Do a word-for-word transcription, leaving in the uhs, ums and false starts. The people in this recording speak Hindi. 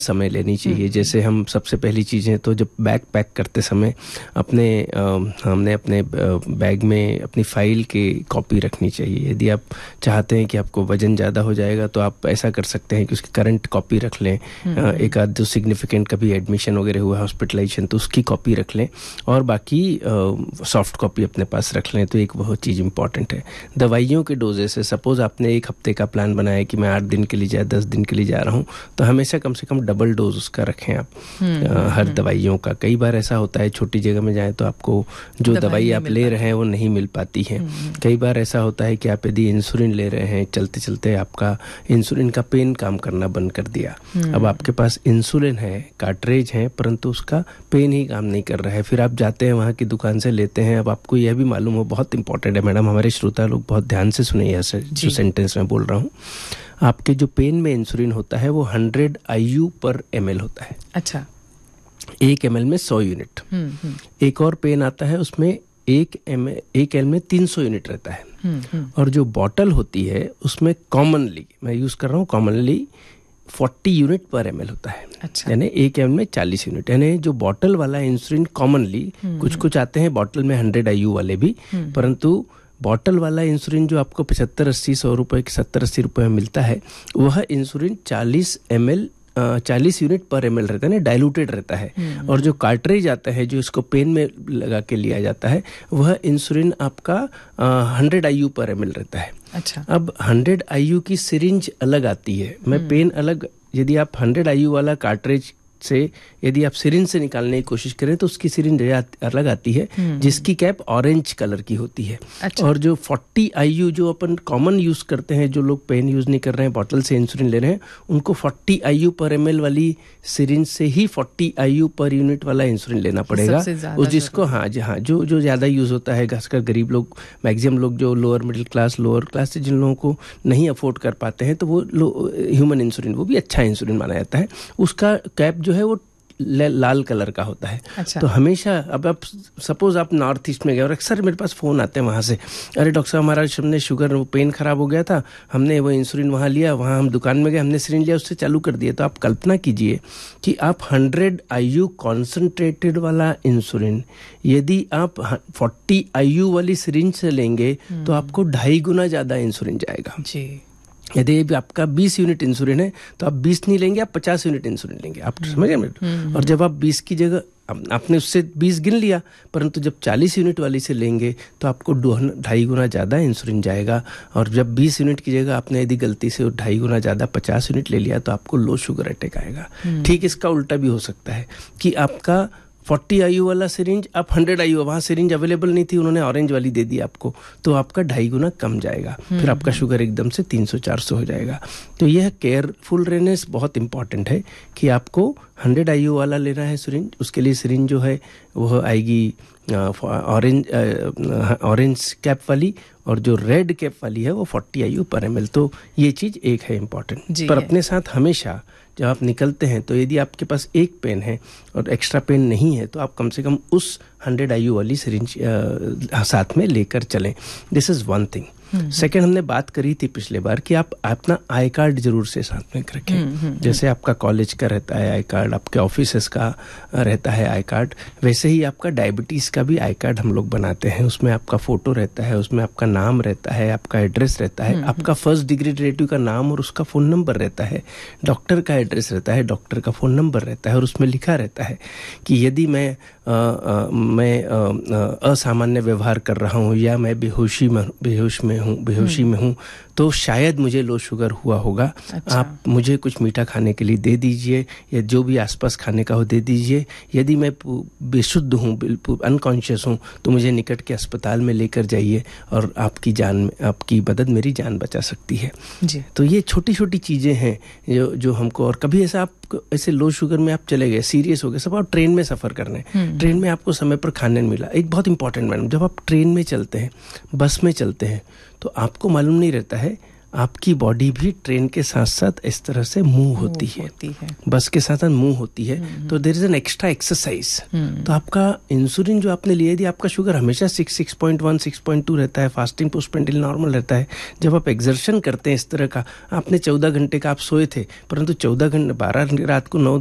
समय लेनी चाहिए। जैसे हम सबसे पहली चीज़ें तो जब बैग पैक करते समय अपने आ, हमने अपने बैग में अपनी फ़ाइल की कॉपी रखनी चाहिए। यदि आप चाहते हैं कि आपको वज़न ज़्यादा हो जाएगा तो आप ऐसा कर सकते हैं कि उसकी करंट कॉपी रख लें। आ, एक आध जो सिग्निफिकेंट कभी एडमिशन वगैरह हुआ हॉस्पिटलाइजेशन तो उसकी कॉपी रख लें और बाकी सॉफ्ट कॉपी अपने पास रख लें। तो एक बहुत चीज़ इंपॉर्टेंट है। दवाइयों के डोजेस से सपोज़ आपने एक हफ्ते का प्लान बनाया कि मैं आठ दिन के लिए या दस दिन के लिए जा रहा हूँ तो हमेशा कम से कम डबल डोज उसका रखें आप आ, हर दवाइयों का। कई बार ऐसा होता है छोटी जगह में जाएं तो आपको जो दवाई आप ले रहे हैं वो नहीं मिल पाती है। कई बार ऐसा होता है कि आप यदि इंसुलिन ले रहे हैं चलते चलते आपका इंसुलिन का पेन काम करना बंद कर दिया। अब आपके पास इंसुलिन है, कार्ट्रेज है, परंतु उसका पेन ही काम नहीं कर रहा है। फिर आप जाते हैं वहाँ की दुकान से लेते हैं। अब आपको यह भी मालूम हो, बहुत इंपॉर्टेंट है मैडम, हमारे श्रोता लोग बहुत ध्यान से सुने यह जो सेंटेंस मैं बोल रहा हूँ। आपके जो पेन में इंसुलिन होता है वो हंड्रेड आई यू पर एम एल होता है। अच्छा, एक एम एल में सौ यूनिट। एक और पेन आता है उसमें एक एम एक एल में तीन सौ यूनिट रहता है। और जो बॉटल होती है उसमें कॉमनली मैं यूज कर रहा हूँ कॉमनली चालीस यूनिट पर एम एल होता है। अच्छा। यानी एक एम एल में चालीस यूनिट। यानी जो बॉटल वाला इंसुलिन कॉमनली कुछ कुछ आते हैं बॉटल में हंड्रेड आई यू वाले भी, परंतु बॉटल वाला इंसुलिन जो आपको पचहत्तर अस्सी सौ रुपए की सत्तर अस्सी रुपए में मिलता है वह इंसुलिन चालीस एम एल चालीस यूनिट पर एम एल रहता है ना, डाइल्यूटेड रहता है। और जो कार्ट्रेज आता है जो इसको पेन में लगा के लिया जाता है वह इंसुलिन आपका हंड्रेड आई यू पर एम एल रहता है। अच्छा। अब हंड्रेड आई यू की सिरिंज अलग आती है, मैं पेन अलग। यदि आप हंड्रेड आई यू वाला कार्ट्रेज से यदि आप सिरिंज से निकालने की कोशिश करें तो उसकी सिरिंज अलग आती है जिसकी कैप ऑरेंज कलर की होती है। अच्छा। और जो चालीस आई यू जो अपन कॉमन यूज करते हैं, जो लोग पेन यूज नहीं कर रहे हैं बॉटल से इंसुलिन ले रहे हैं, उनको चालीस आई यू पर एमएल वाली सिरिंज से ही चालीस आई यू पर यूनिट वाला इंसुलिन लेना पड़ेगा। उस जिसको हाँ हाँ जो जो ज्यादा यूज होता है, खासकर गरीब लोग, मैक्सिमम लोग जो lower middle class lower class से जिन लोगों को नहीं अफोर्ड कर पाते हैं तो वो ह्यूमन इंसुलिन वो भी अच्छा इंसुलिन माना जाता है। उसका कैप जो है वो लाल कलर का होता है। अच्छा। तो हमेशा अब आप सपोज आप नॉर्थ ईस्ट में गए और अक्सर मेरे पास फोन आते हैं वहाँ से, अरे डॉक्टर साहब हमारा हमने शुगर पेन खराब हो गया था, हमने वो इंसुलिन वहाँ लिया, वहाँ हम दुकान में गए, हमने सिरिंज लिया, उससे चालू कर दिया। तो आप कल्पना कीजिए कि आप हंड्रेड आई यू कॉन्सेंट्रेटेड वाला इंसुलिन यदि आप फोर्टी आई यू वाली सिरिंज से लेंगे तो आपको ढाई गुना ज्यादा इंसुलिन जाएगा। जी। यदि आपका बीस यूनिट इंसुलिन है तो आप बीस नहीं लेंगे, आप पचास यूनिट इंसुलिन लेंगे। आप समझ गए? और जब आप बीस की जगह आपने उससे बीस गिन लिया, परंतु जब चालीस यूनिट वाली से लेंगे तो आपको ढाई गुना ज़्यादा इंसुलिन जाएगा। और जब बीस यूनिट की जगह आपने यदि गलती से ढाई गुना ज़्यादा पचास यूनिट ले लिया तो आपको लो शुगर अटैक आएगा। ठीक इसका उल्टा भी हो सकता है कि आपका चालीस आई यू वाला सिरिंज आप हंड्रेड आई यू, वहाँ सिरिंज अवेलेबल नहीं थी, उन्होंने ऑरेंज वाली दे दी आपको, तो आपका ढाई गुना कम जाएगा। फिर आपका शुगर एकदम से तीन सौ चार सौ हो जाएगा। तो यह केयरफुल रहनेस बहुत इंपॉर्टेंट है कि आपको हंड्रेड आई यू वाला लेना है सिरिंज। उसके लिए सिरिंज जो है वह आएगी ऑरेंज ऑरेंज कैप वाली, और जो रेड कैप वाली है वो चालीस आई यू पर एम एल। तो ये चीज़ एक है इम्पॉर्टेंट। पर अपने साथ हमेशा जब आप निकलते हैं तो यदि आपके पास एक पेन है और एक्स्ट्रा पेन नहीं है तो आप कम से कम उस हंड्रेड आई यू वाली सिरिंज साथ में लेकर चलें। This is one thing. Second, हमने बात करी थी पिछले बार कि आप अपना आई कार्ड जरूर से साथ में रखें। जैसे आपका कॉलेज का रहता है आई कार्ड, आपके ऑफिस का रहता है आई कार्ड, वैसे ही आपका डायबिटीज़ का भी आई कार्ड हम लोग बनाते हैं। उसमें आपका फोटो रहता है, उसमें आपका नाम रहता है, आपका एड्रेस रहता है, आपका फर्स्ट डिग्री रिलेटिव का नाम और उसका फ़ोन नंबर रहता है, डॉक्टर का एड्रेस रहता है, डॉक्टर का फ़ोन नंबर रहता है, और उसमें लिखा रहता है कि यदि मैं आ, आ, मैं असामान्य व्यवहार कर रहा हूँ या मैं बेहोशी में बेहोश में हूँ बेहोशी में हूँ तो शायद मुझे लो शुगर हुआ होगा। अच्छा। आप मुझे कुछ मीठा खाने के लिए दे दीजिए या जो भी आसपास खाने का हो दे दीजिए। यदि मैं बेशुद्ध हूँ, बिल्कुल अनकॉन्शियस हूँ, तो मुझे निकट के अस्पताल में लेकर जाइए और आपकी जान आपकी मदद मेरी जान बचा सकती है। जी। तो ये छोटी छोटी चीज़ें हैं जो जो हमको, और कभी ऐसा आप ऐसे लो शुगर में आप चले गए, सीरियस हो गए, सब आप ट्रेन में सफ़र करने, ट्रेन में आपको समय पर खाने नहीं मिला। एक बहुत इंपॉर्टेंट मैडम, जब आप ट्रेन में चलते हैं, बस में चलते हैं, तो आपको मालूम नहीं रहता है आपकी बॉडी भी ट्रेन के साथ साथ इस तरह से मूव होती है, होती है बस के साथ साथ मूव होती है। तो there is an extra exercise. तो आपका इंसुलिन जो आपने लिया, यदि आपका शुगर हमेशा six six point one six point two रहता है, फास्टिंग पोस्टप्रेंडिल नॉर्मल रहता है, जब आप एक्सर्शन करते हैं इस तरह का, आपने चौदह घंटे का आप सोए थे परंतु चौदह घंटे बारह रात को नौ